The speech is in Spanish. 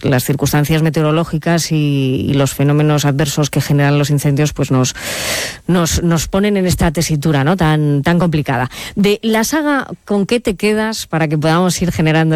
las circunstancias meteorológicas y los fenómenos adversos que generan los incendios pues nos ponen en esta tesitura, ¿no?, tan complicada. De la saga, ¿con qué te quedas para que podamos ir generando